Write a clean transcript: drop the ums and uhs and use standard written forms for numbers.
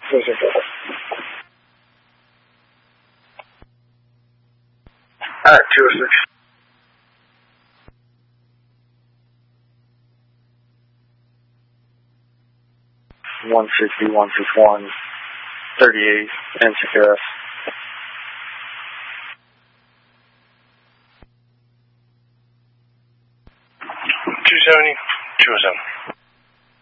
谢谢各位。 226. 160, 161, 38, NCS. 270, 207.